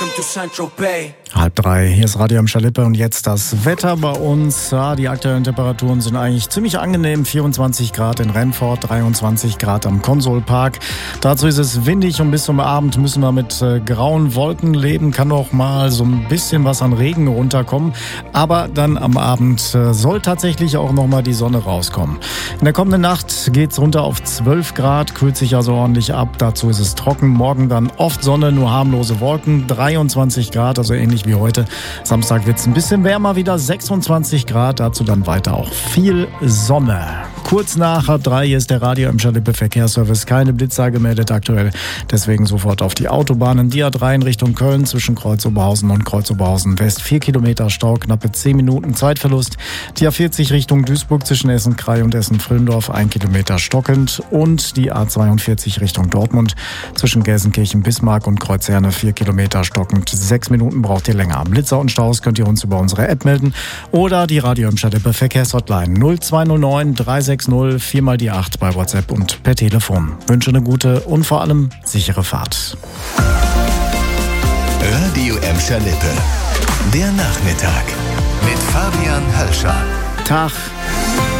Welcome to Central Bay. 2:30, hier ist Radio Emscher Lippe und jetzt das Wetter bei uns. Ja, die aktuellen Temperaturen sind eigentlich ziemlich angenehm. 24 Grad in Renfort, 23 Grad am Konsolpark. Dazu ist es windig und bis zum Abend müssen wir mit grauen Wolken leben. Kann auch mal so ein bisschen was an Regen runterkommen. Aber dann am Abend soll tatsächlich auch nochmal die Sonne rauskommen. In der kommenden Nacht geht's runter auf 12 Grad, kühlt sich also ordentlich ab. Dazu ist es trocken. Morgen dann oft Sonne, nur harmlose Wolken. 23 Grad, also ähnlich wie heute. Samstag wird es ein bisschen wärmer wieder, 26 Grad, dazu dann weiter auch viel Sonne. Kurz nach 3 ist der Radio Emscher Lippe Verkehrsservice. Keine Blitzer gemeldet aktuell, deswegen sofort auf die Autobahnen. Die A3 in Richtung Köln zwischen Kreuz-Oberhausen und Kreuz-Oberhausen West. 4 Kilometer Stau, knappe 10 Minuten Zeitverlust. Die A40 Richtung Duisburg zwischen Essen-Krei und Essen-Frillendorf 1 Kilometer stockend. Und die A42 Richtung Dortmund zwischen Gelsenkirchen-Bismarck und Kreuzherne 4 Kilometer stockend. 6 Minuten braucht ihr länger. Blitzer und Staus könnt ihr uns über unsere App melden oder die Radio Emscher Lippe Verkehrshotline 0209 360 4 die 8 bei WhatsApp und per Telefon. Wünsche eine gute und vor allem sichere Fahrt. Radio Emscher Lippe. Der Nachmittag mit Fabian Hölscher. Tag